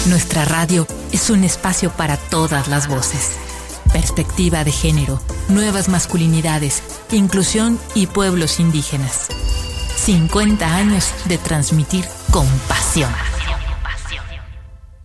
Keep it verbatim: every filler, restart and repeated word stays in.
Nuestra radio es un espacio para todas las voces. Perspectiva de género, nuevas masculinidades, inclusión y pueblos indígenas. cincuenta años de transmitir con pasión.